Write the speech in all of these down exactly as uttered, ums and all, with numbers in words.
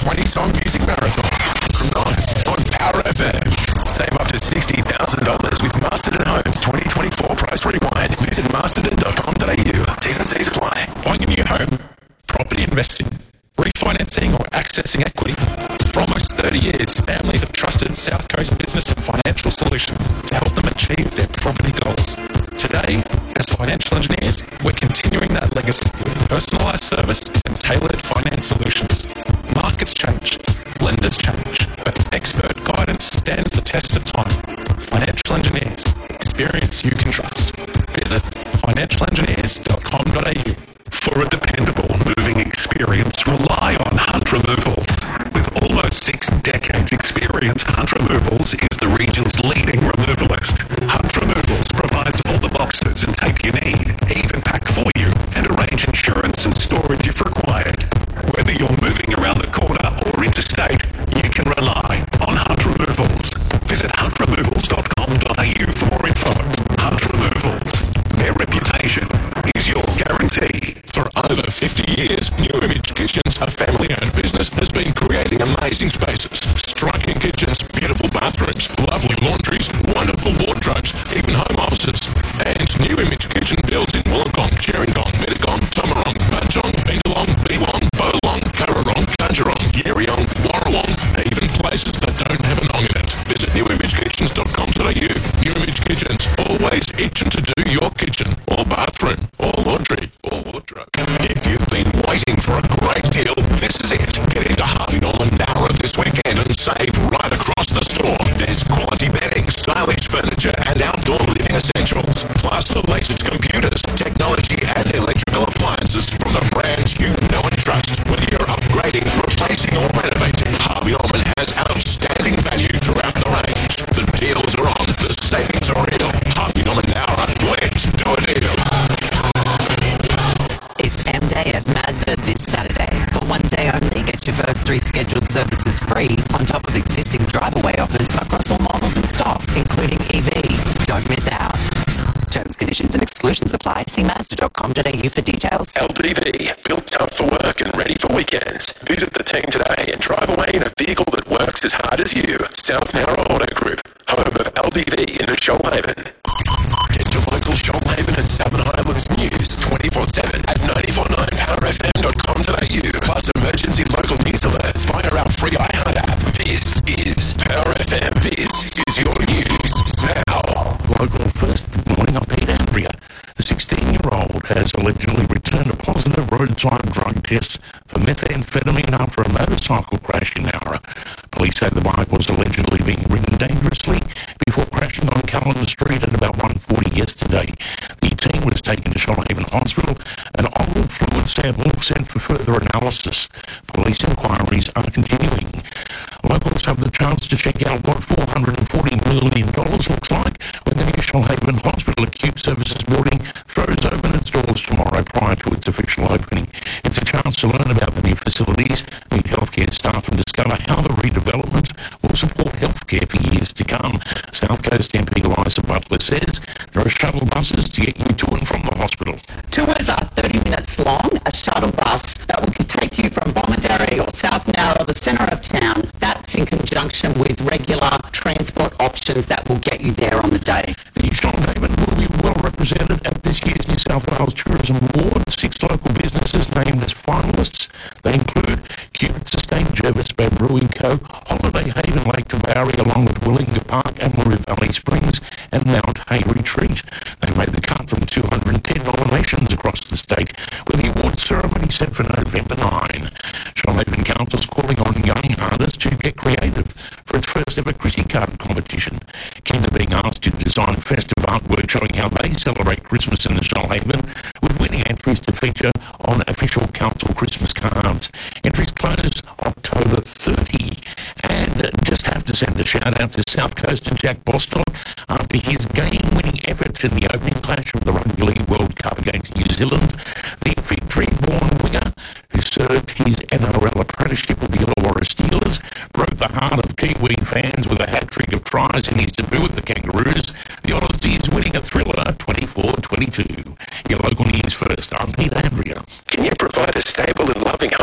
twenty-song music marathon from nine on Power F M. Save up to sixty thousand dollars with Masterton Homes twenty twenty-four Price Rewind. Visit masterton dot com dot a u. T's and C's apply. Buying a new home, property investing, refinancing or accessing equity. For almost thirty years, families have trusted South Coast Business and Financial Solutions to help them achieve their property goals. Today, as financial engineers, we're continuing that legacy with personalised service and tailored finance solutions. Markets change, lenders change, but expert guidance stands the test of time. Financial engineers, experience you can trust. Visit financial engineers dot com dot a u. For a dependable moving experience, rely on Hunt Removals. With almost six decades experience, Hunt Removals is the region's leading removalist. Hunt Removals provides all the boxes and tape you need, even pack for you, and arrange insurance and storage if required. Whether you're moving around the corner or interstate, you can rely on Hunt Removals. Visit hunt removals dot com dot a u for more info. Hunt Removals. Their reputation is your guarantee. For over fifty years, New Image Kitchens, a family-owned business, has been creating amazing spaces. Striking kitchens, beautiful bathrooms, lovely laundries, wonderful wardrobes, even home offices. And New Image Kitchen builds in Wollongong, Gerringong, Mittagong, Tomarong, Bajong, Bindalong, Beewong, Bolong, Currarong, Kajurong, Yereong, Warrawong, even places that don't have an ong in it. Visit new image kitchens dot com dot a u. New Image Kitchens, always itching to do your kitchen, or bathroom, or laundry, or wardrobe. If you've been waiting for a great deal, this is it. Get into Harvey Norman Nowra this weekend and save right across the store. There's quality bedding, stylish furniture, and outdoor living essentials. Plus the latest computers, technology, and electrical appliances from the brands you know and trust. Whether you're upgrading, replacing, or renovating, Harvey Norman has outstanding value throughout the range. The deals are on, the savings are real. Harvey Norman Nowra, let's do a deal. It's M-Day at Mazda this Saturday. For one day only, get your first three scheduled services free on top of existing drive-away offers across all models in stock, including E V. Don't miss out. Terms, conditions and exclusions apply. See mazda dot com dot a u for details. L D V, built tough for work and ready for weekends. Visit the team today and drive away in a vehicle that works as hard as you. South Nowra Auto Group, home of L D V in Shoalhaven. Get your local Shoalhaven and Southern Highlands news twenty-four seven at nine four nine power f m dot com dot a u. Plus emergency local news alerts via our free iHeart app. This is Power F M. This is your news now. Local first. Good morning, I'm Pete Andrea. The sixteen-year-old has allegedly returned a positive roadside drug test for methamphetamine after a motorcycle crash in Nowra. Police say the bike was allegedly being ridden dangerously before crashing on Calendar Street at about one forty yesterday. The team was taken to Shoalhaven Hospital and oral fluid sample sent for further analysis. Police inquiries are continuing. Locals have the chance to check out what four hundred forty million dollars looks like when the new Shoalhaven Hospital Acute Services building throws open its doors tomorrow prior to its official opening. It's a chance to learn about the new facilities, meet healthcare staff and discover how the redevelopment will support healthcare for years to come. South Coast M P Eliza Butler says there are shuttle buses to get you to and from the hospital. Tours are thirty minutes long. A shuttle bus that will take you from Bomaderry or South Nowra, the centre of town. That's in conjunction with regular transport options that will get you there on the day. The Shoalhaven will be well represented at this year's New South Wales Tourism Award. Six local businesses named as finalists. They include Cubits Estate, Jervis Bay Brewing Co., Holiday Haven Lake Tabourie, along with Willinga Park and Murray Valley Springs, and Mount Hay Retreat. They made the cut from two hundred ten nominations across the state, with the award ceremony set for November ninth. Shoalhaven Council's calling on young artists to get creative for its first ever Chrissy card competition. Kids are being asked to design festive artwork showing how they celebrate Christmas in the Shoalhaven, with winning entries to feature on official council Christmas cards. Entries close October thirtieth. And just have to send a shout out to South Coast and Jack Bostock after his game-winning efforts in the opening clash of the Rugby League World Cup against New Zealand. The victory-born winger, who served his N R L apprenticeship with the Illawarra Steelers, broke the heart of Kiwi fans with a hat-trick of tries in his debut with the Kangaroos. The Aussies winning a thriller twenty-four twenty-two. Your local news first, I'm Pete Andrea. Can you provide a stable and loving home for a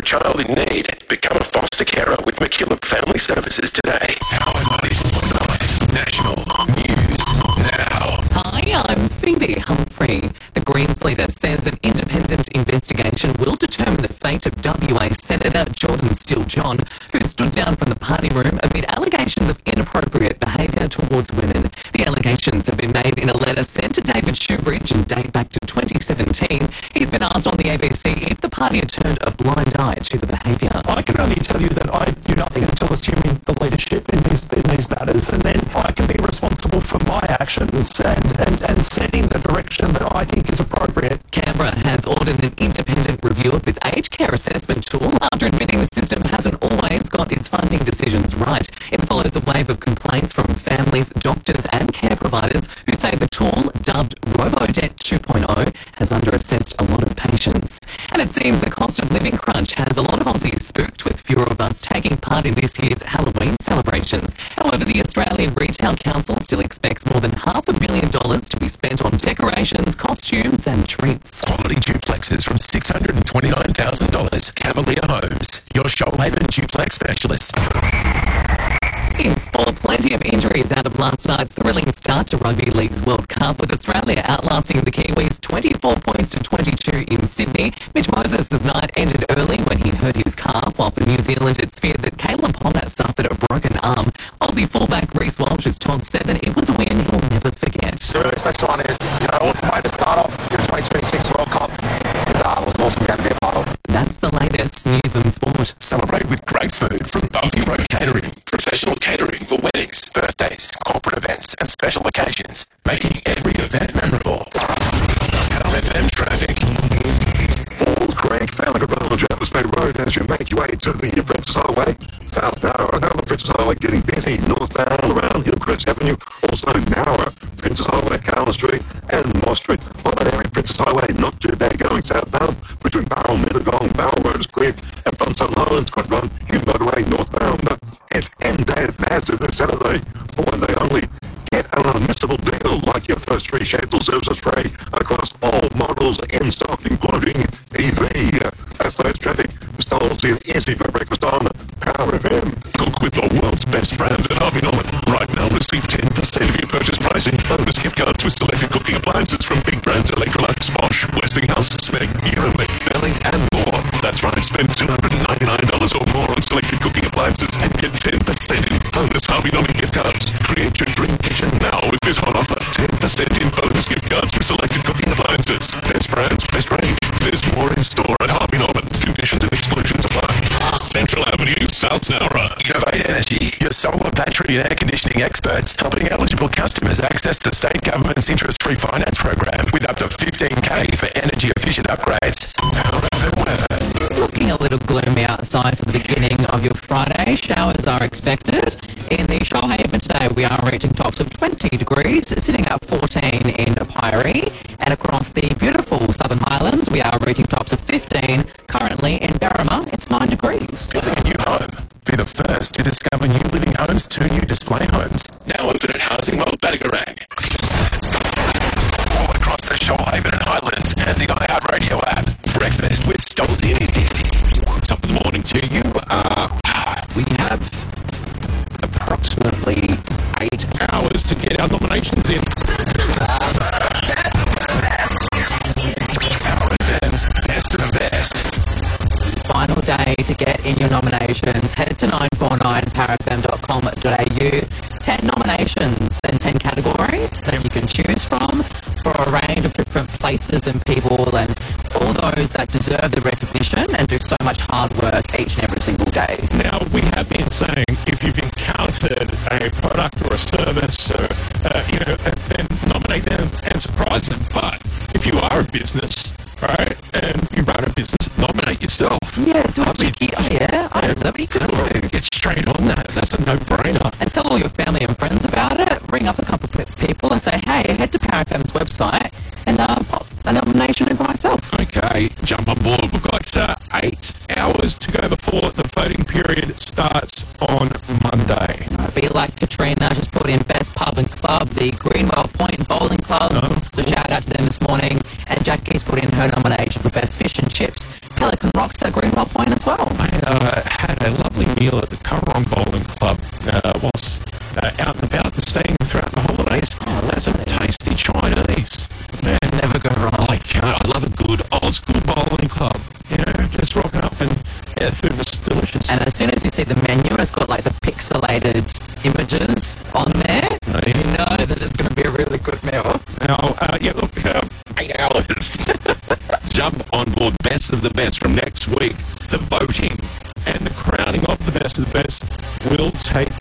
child in need. Become a foster carer with McKillop Family Services today. Power ninety-four point nine National News Now. Hi, I'm Phoebe Humphrey. The Greens leader says an independent investigation will determine the fate of W A Senator Jordan Steele-John, who stood down from the party room amid allegations of inappropriate behaviour towards women. The allegations have been made in a letter sent to David Shoebridge and date back to twenty seventeen. He's been asked on the A B C if the party had turned a blind eye to the behaviour. I can only tell you that I do nothing until assuming the leadership in these in these matters, and then I can be responsible for my actions and, and, and setting the direction that I think is appropriate. Canberra has ordered an independent review of its aged care assessment tool after admitting the system hasn't always got its funding decisions right. It follows a wave of complaints from families, doctors and care providers who say the tool, dubbed RoboDebt two point oh, has under-assessed a lot of patients. And it seems the cost of living crunch has a lot of Aussies spooked, with fewer of us taking part in this year's Halloween celebrations. However, the Australian Retail Council still expects more than half a billion dollars to be spent on decorations, costumes and treats. Quality duplexes from six hundred twenty-nine thousand dollars. Cavalier Homes, your Shoalhaven duplex specialist. In sport, plenty of injuries out of last night's thrilling start to Rugby League's World Cup, with Australia outlasting the Kiwis twenty-four points to twenty-two in Sydney. Mitch Moses' night ended early when he hurt his calf, while for New Zealand it's feared that Caleb Honor suffered a broken arm. Aussie fullback Reece Walsh has told Seven it was a win he'll never forget. The special one is, you know, awesome way to start off your twenty twenty-six World Cup. It's uh, was an awesome game to be a part of. That's the latest news and sport. Celebrate with great food from Bumpy Road Catering. Professional catering for weddings, birthdays, corporate events and special occasions, making every event memorable. Power F M traffic. Falls Creek, Fallinger Road, Jarvis Bay Road as you make your way to the Princess Highway. South Narrow, now the Princess Highway getting busy. Northbound around Hillcrest Avenue, also narrower. Princess Highway, Carla Street and Moss Street. On that area, Princess Highway, not too bad going southbound. Between Barrel, Mittagong, Barrel Road is clear. And from Sun Highlands, quite run, you can go to way northbound. F M Day at Mazda this Saturday, for one day only. Get an unmissable deal like your first three scheduled services free across all models in stock, including E V. That's those traffic. Stalls in easy for breakfast on Power F M. Cook with the world's best brands at Harvey Norman. Right now, receive ten percent of your purchase price in bonus gift cards with selected cooking appliances from big brands Electrolux, Bosch, Westinghouse, Smeg, Euromac, Belling and more. That's right, spend two hundred ninety-nine dollars or more on selected cooking appliances and get ten percent in bonus Harvey Norman gift cards. Create your dream kitchen now with this hot offer. ten percent in bonus gift cards with selected cooking appliances. Best brands, best range. There's more in store at Harvey Norman. Conditions and exclusions apply. Central Avenue, South Nowra. Innovate Energy, your solar, battery and air conditioning experts, helping eligible customers access the state government's interest-free finance program with up to fifteen K for energy-efficient upgrades. Power F M weather. Looking a little gloomy outside for the beginning of your Friday. Showers are expected. In the Shoalhaven today, we are reaching tops of twenty degrees, sitting at fourteen in Pyrie. And across the beautiful Southern Highlands, we are reaching tops of fifteen. Currently in Berrima, it's nine degrees. Building a new home. Be the first to discover new living homes, two new display homes. Now open at Housing World Badgarang. All across the Shoalhaven and Highlands and the iHeartRadio app. Breakfast with Stolzy and Izzy. Top of the morning to you. Uh, we have approximately eight hours to get our nominations in. Power F M's best of the best. Final day to get in your nominations. Head to nine four nine power f m dot com dot a u. ten nominations and ten categories that you can choose from for a range of different places and people and all those that deserve the recognition and do so much hard work each and every single day. Now, we have been saying if you've encountered a product or a service, or, uh, you know, then nominate them and surprise them. But if you are a business, right, and you run a business, nominate yourself. Yeah, do it, Jackie. Oh, yeah, I deserve it too. Get straight on that. That's a no-brainer. And tell all your family and friends about it. Ring up a couple of people and say, hey, head to Power F M's website and uh, pop a nomination in for myself. Okay, jump on board. We've got uh, eight hours to go before the voting period starts on Monday. You know, be like Katrina, just put in Best Pub and Club, the Greenwell Point Bowling Club. Oh, so shout out to them this morning. And Jackie's put in her nomination for Best Fish and Chips, Pelican Rocks at Greenwell point as well. I uh, had a lovely meal at the Currong Bowling Club uh, whilst uh, out and about and staying throughout the holidays. Oh, that's some tasty Chinese. Man, Never go wrong. I can't. I love a good old school bowling club. You know, just rocking up and yeah, the food was delicious. And as soon as you see the menu, it's got like the pixelated images on there. Right. You know that it's going to be a really good meal. Now, uh, yeah, look, uh, eight hours. Jump on board Best of the Best from next week. The voting and the crowning of the Best of the Best will take